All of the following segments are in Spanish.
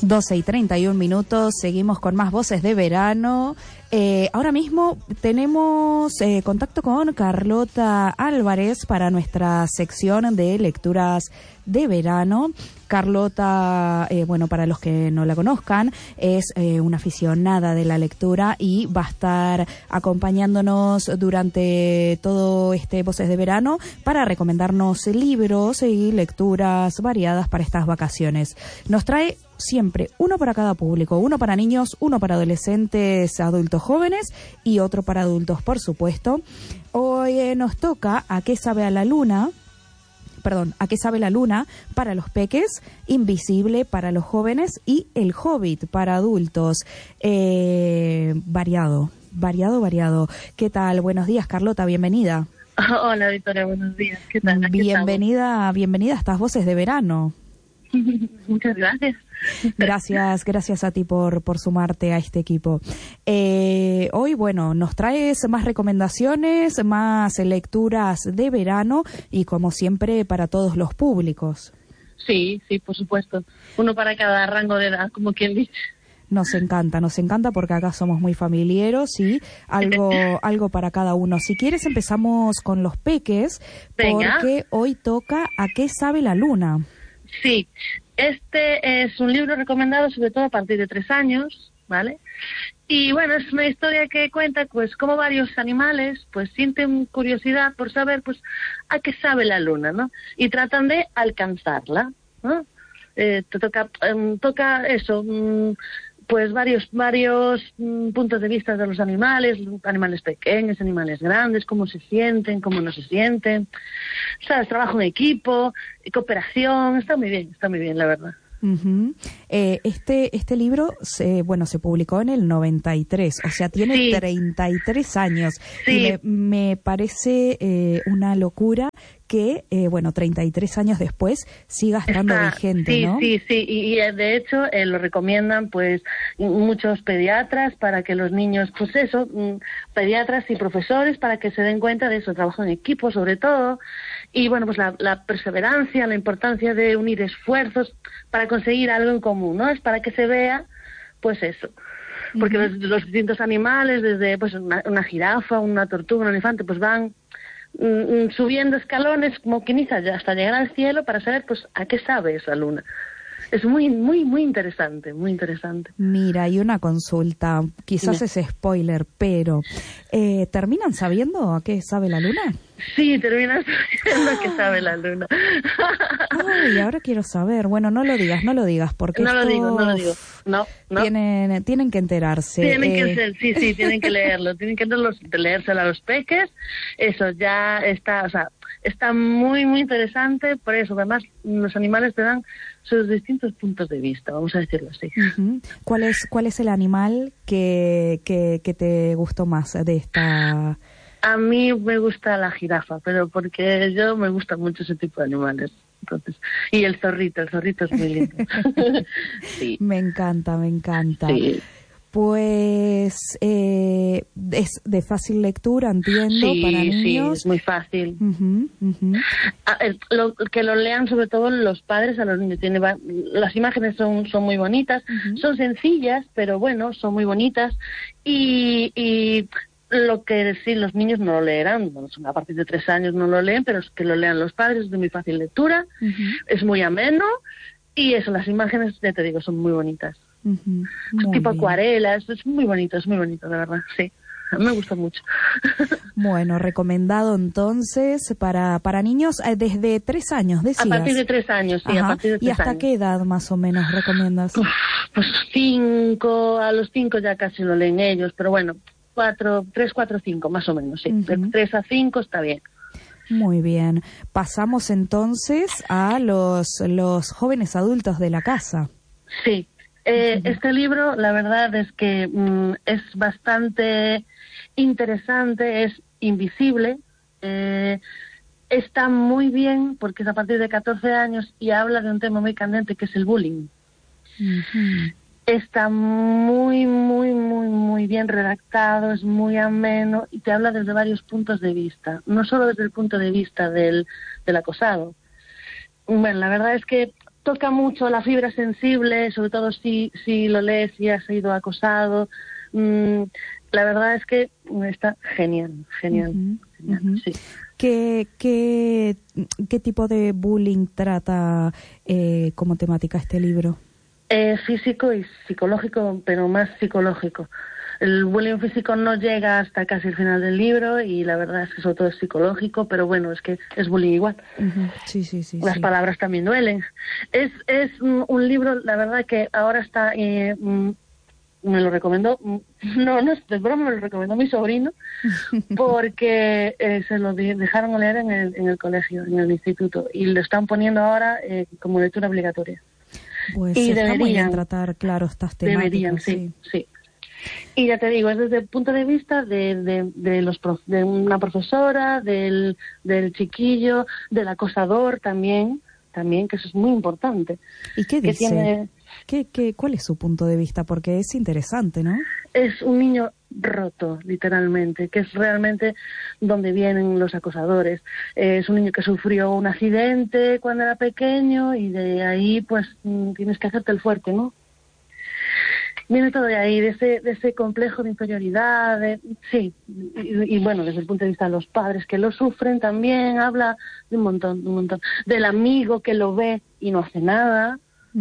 12:31, seguimos con más voces de verano. Ahora mismo tenemos contacto con Carlota Álvarez para nuestra sección de lecturas de verano. Carlota, bueno, para los que no la conozcan, es una aficionada de la lectura y va a estar acompañándonos durante todo este Voces de Verano para recomendarnos libros y lecturas variadas para estas vacaciones. Nos trae siempre uno para cada público, uno para niños, uno para adolescentes, adultos jóvenes y otro para adultos, por supuesto. Hoy nos toca ¿A qué sabe la luna para los peques, Invisible para los jóvenes y El Hobbit para adultos. Variado. ¿Qué tal? Buenos días, Carlota, bienvenida. Hola, Victoria, buenos días. ¿Qué tal? Bienvenida a estas voces de verano. Muchas gracias. Gracias a ti por sumarte a este equipo. Hoy, bueno, nos traes más recomendaciones, más lecturas de verano y, como siempre, para todos los públicos. Sí, por supuesto. Uno para cada rango de edad, como quien dice. Nos encanta porque acá somos muy familiares y algo para cada uno. Si quieres empezamos con los peques. Venga. Porque hoy toca ¿A qué sabe la luna? Sí, este es un libro recomendado sobre todo a partir de 3 años, ¿vale? Y bueno, es una historia que cuenta pues cómo varios animales pues sienten curiosidad por saber pues a qué sabe la luna, ¿no? Y tratan de alcanzarla, ¿no? Toca eso, pues varios puntos de vista de los animales pequeños, animales grandes, cómo se sienten, cómo no se sienten, ¿sabes? Trabajo en equipo, cooperación, está muy bien, la verdad. Uh-huh. Este libro se publicó en el 93, o sea, tiene 33 años. Sí. Y me parece una locura que, 33 años después siga estando vigente, ¿no? Sí, y de hecho lo recomiendan pues muchos pediatras para que los niños, pues eso, pediatras y profesores para que se den cuenta de eso, trabajo en equipo sobre todo, y bueno, pues la perseverancia, la importancia de unir esfuerzos para conseguir algo en común, ¿no? Es para que se vea, pues eso. Porque los distintos animales, desde pues una jirafa, una tortuga, un elefante, pues van subiendo escalones, como quien dice, hasta llegar al cielo para saber pues a qué sabe esa luna. Es muy interesante, muy interesante. Mira, hay una consulta, quizás es spoiler, pero ¿terminan sabiendo a qué sabe la luna? Sí, terminan sabiendo a qué sabe la luna. Ay, ahora quiero saber. Bueno, no lo digas, porque no lo digo. No. Tienen que enterarse. Tienen que leerlo. Tienen que leérselo a los peques. Eso ya está, o sea, está muy interesante. Por eso, además, los animales te dan sus distintos puntos de vista, vamos a decirlo así. Uh-huh. ¿Cuál es el animal que te gustó más de esta? A mí me gusta la jirafa, pero porque yo me gusta mucho ese tipo de animales. Entonces, y el zorrito es muy lindo. Sí. Me encanta. Sí. Pues es de fácil lectura, entiendo, para niños. Sí, es muy fácil. Uh-huh. Que lo lean sobre todo los padres a los niños. Las imágenes son muy bonitas, son sencillas, pero bueno, son muy bonitas. Y lo que sí, los niños no lo leerán, a partir de 3 años no lo leen, pero es que lo lean los padres, es de muy fácil lectura, es muy ameno, y eso, las imágenes, ya te digo, son muy bonitas. Tipo acuarelas, es muy bonito, de verdad, sí. A mí me gusta mucho. Bueno, recomendado entonces para niños desde 3 años, decías. A partir de 3 años, sí. Ajá. A partir de 3 ¿Y hasta años. qué edad más o menos recomiendas? Pues 5, a los 5 ya casi lo leen ellos, pero bueno, 3, 4, 5 más o menos, sí. De 3 a 5 está bien. Muy bien. Pasamos entonces a los jóvenes adultos de la casa. Sí. Este libro, la verdad es que es bastante interesante, es Invisible, está muy bien porque es a partir de 14 años y habla de un tema muy candente que es el bullying. Está muy bien redactado, es muy ameno y te habla desde varios puntos de vista, no solo desde el punto de vista del acosado. Bueno, la verdad es que toca mucho la fibra sensible, sobre todo si lo lees y has sido acosado. La verdad es que está genial. Sí. ¿Qué tipo de bullying trata como temática este libro? Físico y psicológico, pero más psicológico. El bullying físico no llega hasta casi el final del libro y la verdad es que sobre todo es psicológico, pero bueno, es que es bullying igual. Sí. Las palabras también duelen. Es un libro, la verdad que ahora está... me lo recomendó, no es de broma, me lo recomendó mi sobrino, porque se lo dejaron leer en el colegio, en el instituto, y lo están poniendo ahora como lectura obligatoria. Pues y está deberían, muy bien tratar, claro, estas temáticas. Deberían, sí. Y ya te digo, es desde el punto de vista de una profesora, del chiquillo, del acosador también, que eso es muy importante. ¿Y qué dice? ¿Cuál es su punto de vista? Porque es interesante, ¿no? Es un niño roto, literalmente, que es realmente donde vienen los acosadores. Es un niño que sufrió un accidente cuando era pequeño y de ahí pues tienes que hacerte el fuerte, ¿no? Viene todo de ahí, de ese complejo de inferioridad, sí, y bueno, desde el punto de vista de los padres que lo sufren también, habla de un montón, del amigo que lo ve y no hace nada,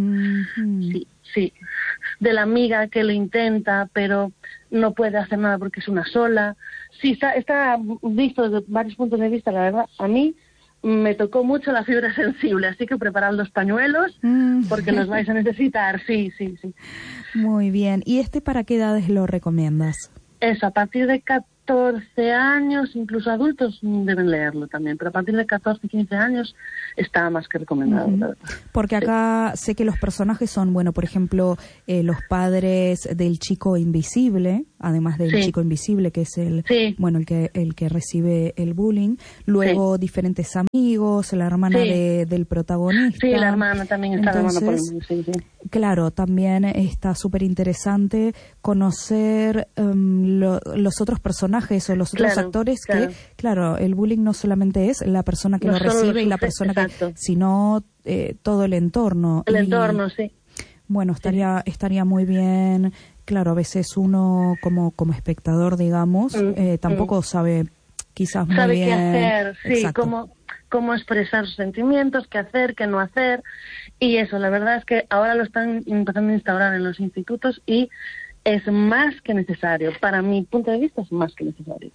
sí, de la amiga que lo intenta pero no puede hacer nada porque es una sola, sí, está visto desde varios puntos de vista, la verdad, a mí me tocó mucho la fibra sensible, así que preparad los pañuelos porque los vais a necesitar, sí. Muy bien. ¿Y para qué edades lo recomiendas? Eso, a partir de 14 años, incluso adultos deben leerlo también, pero a partir de 14, 15 años está más que recomendado. Porque acá sé que los personajes son, bueno, por ejemplo, los padres del chico invisible, además del chico invisible, que es el que recibe el bullying, luego diferentes amigos, la hermana del protagonista. Sí, la hermana también está. Entonces, claro, también está súper interesante conocer los otros personajes o los otros actores que, claro, el bullying no solamente es la persona que lo recibe y la persona que, sino todo el entorno. El entorno, sí. Bueno, estaría muy bien. Claro, a veces uno como espectador, digamos, tampoco sabe quizás muy bien. Sabe qué hacer, cómo expresar sus sentimientos, qué hacer, qué no hacer. Y eso, la verdad es que ahora lo están empezando a instaurar en los institutos y es más que necesario. Para mi punto de vista es más que necesario.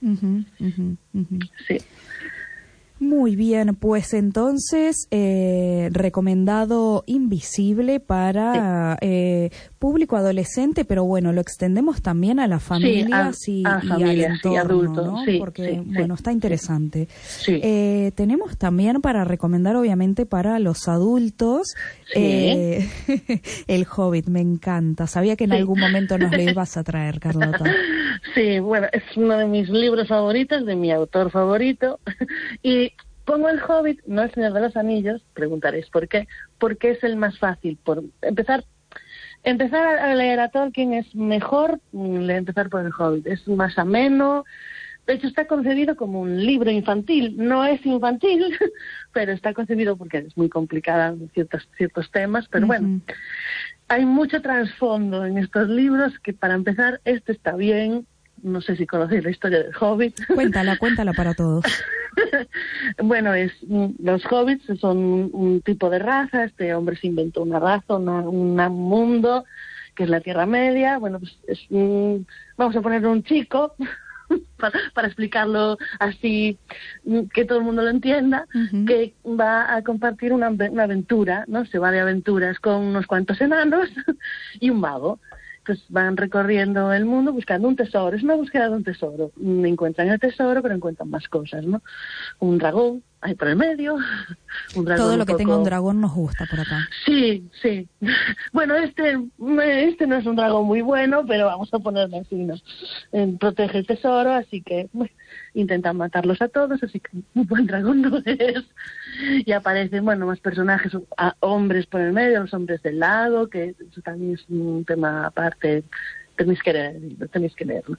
Sí. Muy bien, pues entonces recomendado Invisible para público adolescente, pero bueno, lo extendemos también a las familias y al entorno, adultos, ¿no? sí, porque bueno, está interesante. Sí. Tenemos también para recomendar, obviamente, para los adultos, El Hobbit, me encanta. Sabía que en algún momento nos lo ibas a traer, Carlota. Sí, bueno, es uno de mis libros favoritos, de mi autor favorito, y pongo El Hobbit, no El Señor de los Anillos, preguntaréis por qué, porque es el más fácil. Por empezar a leer a Tolkien es mejor empezar por El Hobbit, es más ameno, de hecho está concebido como un libro infantil, no es infantil, pero está concebido porque es muy complicada en ciertos temas, pero bueno, hay mucho trasfondo en estos libros que para empezar este está bien. No sé si conocéis la historia del Hobbit. Cuéntala para todos. Bueno, los hobbits son un tipo de raza. Este hombre se inventó una raza, un mundo, que es la Tierra Media. Bueno, pues vamos a poner un chico, para explicarlo así, que todo el mundo lo entienda, que va a compartir una aventura, ¿no? Se va de aventuras con unos cuantos enanos y un mago. Pues van recorriendo el mundo buscando un tesoro. Es una búsqueda de un tesoro. Encuentran el tesoro, pero encuentran más cosas, ¿no? Un dragón ahí por el medio. Un dragón. Todo lo que tenga un dragón nos gusta por acá. Sí. Bueno, este no es un dragón muy bueno, pero vamos a ponerlo así, ¿no? Protege el tesoro, así que intentan matarlos a todos, así que un buen dragón no es. Y aparecen, más personajes, hombres por el medio, los hombres del lago, que eso también es un tema aparte. Tenéis que leerlo.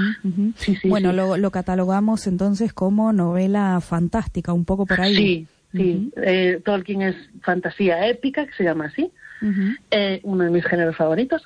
Sí, bueno, lo catalogamos entonces como novela fantástica, un poco por ahí. Sí. sí. Tolkien es fantasía épica, que se llama así. Uno de mis géneros favoritos.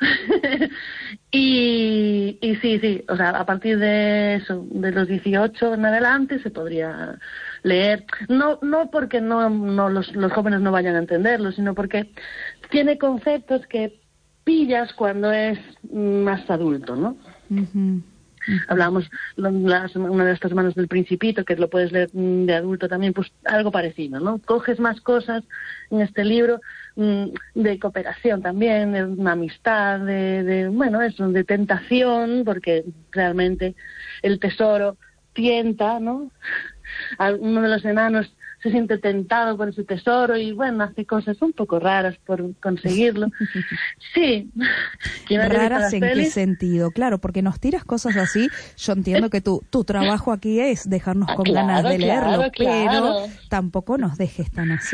y sí, o sea, a partir de eso, de los 18 en adelante se podría leer, no porque no los jóvenes no vayan a entenderlo, sino porque tiene conceptos que pillas cuando es más adulto, ¿no? Hablábamos una de estas manos del Principito, que lo puedes leer de adulto también, pues algo parecido, ¿no? Coges más cosas en este libro de cooperación también, de una amistad, bueno, eso, de tentación, porque realmente el tesoro tienta, ¿no? Uno de los enanos se siente tentado por ese tesoro y, bueno, hace cosas un poco raras por conseguirlo. Sí. ¿Raras en qué sentido? Claro, porque nos tiras cosas así. Yo entiendo que tu trabajo aquí es dejarnos con ganas de leerlo, pero tampoco nos dejes tan así.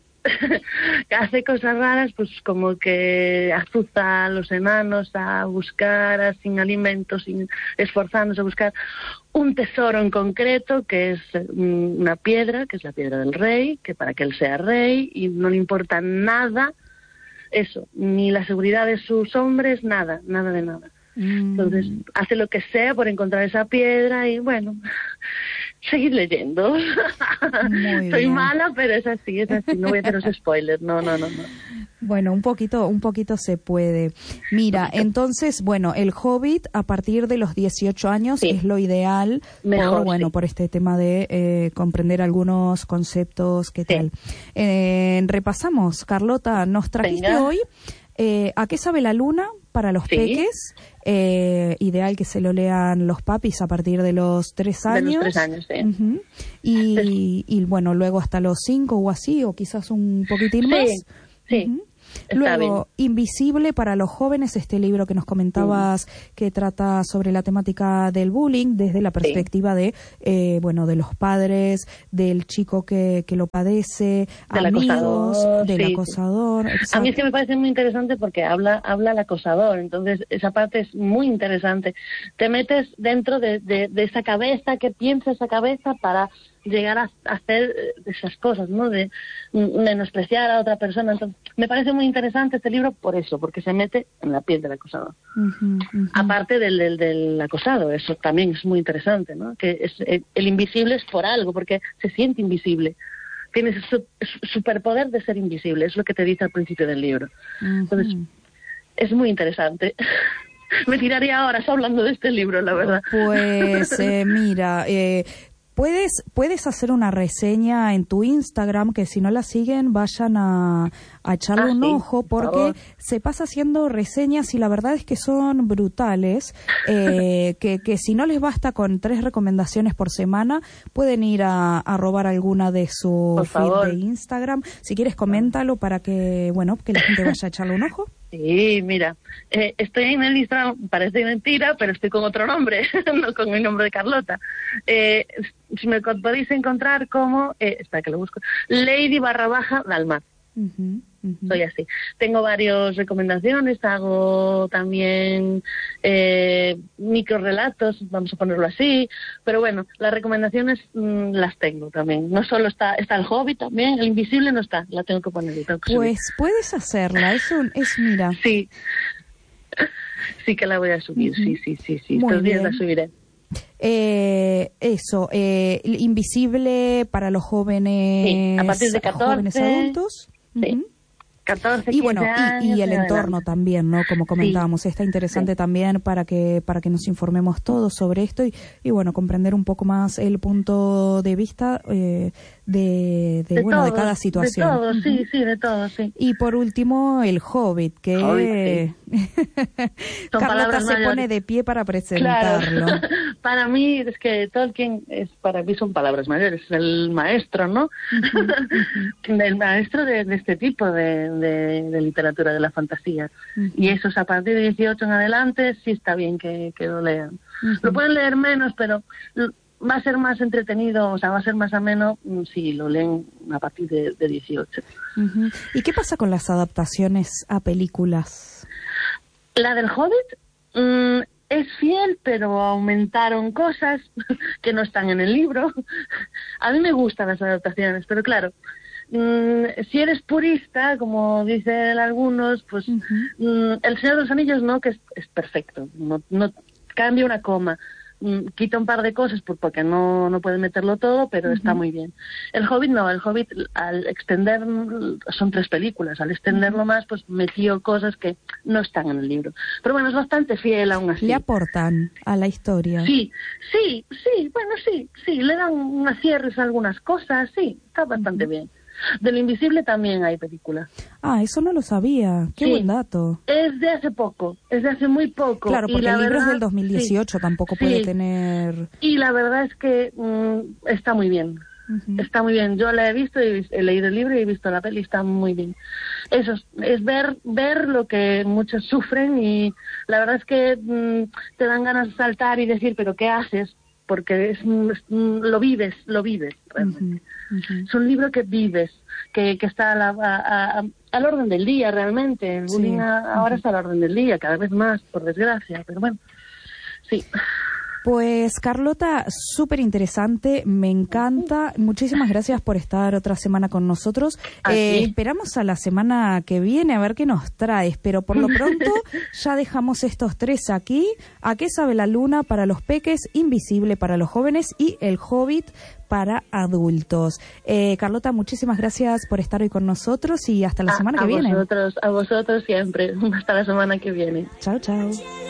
Hace cosas raras, pues como que azuza a los enanos a buscar sin alimentos, esforzándose a buscar un tesoro en concreto, que es una piedra, que es la piedra del rey, que para que él sea rey, y no le importa nada, eso, ni la seguridad de sus hombres, nada de nada. Entonces hace lo que sea por encontrar esa piedra y, bueno, seguid leyendo. Soy mala, pero es así, no voy a haceros spoilers, no. Bueno, un poquito se puede. Mira, entonces, bueno, El Hobbit a partir de los 18 años es lo ideal. Mejor, por este tema de comprender algunos conceptos, ¿qué tal? Repasamos, Carlota, nos trajiste hoy ¿A qué sabe la luna? Para los peques, ideal que se lo lean los papis a partir de los 3 años. De los 3 años, sí. Y bueno, luego hasta los 5 o así, o quizás un poquitín más. Sí. Luego, Invisible para los jóvenes, este libro que nos comentabas que trata sobre la temática del bullying desde la perspectiva de de los padres, del chico que lo padece, del amigos, del acosador. A mí es que me parece muy interesante porque habla al acosador, entonces esa parte es muy interesante. Te metes dentro de esa cabeza, que piensa esa cabeza para llegar a hacer esas cosas, ¿no? De menospreciar a otra persona. Entonces, me parece muy interesante este libro por eso, porque se mete en la piel del acosador. Aparte del acosado, eso también es muy interesante, ¿no? Que el invisible es por algo, porque se siente invisible. Tienes su superpoder de ser invisible, es lo que te dice al principio del libro. Entonces, es muy interesante. Me tiraría horas hablando de este libro, la verdad. Pues, mira... Puedes hacer una reseña en tu Instagram, que si no la siguen vayan a echarle un ojo, porque se pasa haciendo reseñas y la verdad es que son brutales, que si no les basta con 3 recomendaciones por semana, pueden ir a robar alguna de su feed de Instagram. Si quieres, coméntalo para que la gente vaya a echarle un ojo. Sí, mira, estoy en el Instagram, parece mentira, pero estoy con otro nombre, no con mi nombre de Carlota. Si me podéis encontrar como, espera que lo busco, Lady_Dalmar. Soy así. Tengo varias recomendaciones, hago también microrelatos, vamos a ponerlo así, pero bueno, las recomendaciones las tengo también. No solo está El Hobbit también, El Invisible no está, la tengo que poner. Pues puedes hacerla, mira. Sí que la voy a subir, sí. Estos días la subiré. Invisible para los jóvenes, a partir de 14, jóvenes adultos. 14, y bueno, años, y el entorno también, ¿no? Como comentábamos, está interesante también para que nos informemos todos sobre esto y bueno, comprender un poco más el punto de vista de cada situación. De todo, de todo, sí. Y por último, El Hobbit, que Carlota se pone de pie para presentarlo. Claro. Para mí es que Tolkien para mí son palabras mayores, es el maestro, ¿no? El maestro de este tipo de literatura de la fantasía. Y eso es a partir de 18 en adelante, sí está bien que lo lean. Lo pueden leer menos, pero va a ser más entretenido, o sea, va a ser más ameno si lo leen a partir de 18. ¿Y qué pasa con las adaptaciones a películas? La del Hobbit es fiel, pero aumentaron cosas que no están en el libro. A mí me gustan las adaptaciones, pero claro, si eres purista, como dicen algunos, pues El Señor de los Anillos no, que es perfecto, no cambia una coma. Quita un par de cosas porque no puede meterlo todo, pero está muy bien. El Hobbit no, el Hobbit al extender, son 3 películas, al extenderlo más, pues metió cosas que no están en el libro. Pero bueno, es bastante fiel aún así. ¿Le aportan a la historia? Sí, bueno, sí, le dan unas cierres a algunas cosas, sí, está bastante bien. Del Invisible también hay película. Ah, eso no lo sabía. Qué buen dato. Es de hace poco, es de hace muy poco. Claro, porque el libro es del 2018, sí, tampoco puede tener... Y la verdad es que está muy bien. Está muy bien. Yo la he visto, he leído el libro y he visto la peli, está muy bien. Eso es ver lo que muchos sufren, y la verdad es que te dan ganas de saltar y decir, pero ¿qué haces? Porque lo vives realmente. Es un libro que vives, que está al orden del día realmente. El bullying ahora está al orden del día, cada vez más, por desgracia, pero bueno, sí. Pues Carlota, súper interesante, me encanta. Muchísimas gracias por estar otra semana con nosotros. Esperamos a la semana que viene a ver qué nos traes, pero por lo pronto ya dejamos estos 3 aquí. ¿A qué sabe la luna para los peques? Invisible para los jóvenes y El Hobbit para adultos. Carlota, muchísimas gracias por estar hoy con nosotros y hasta la semana que viene. A vosotros siempre. Hasta la semana que viene. Chao, chao.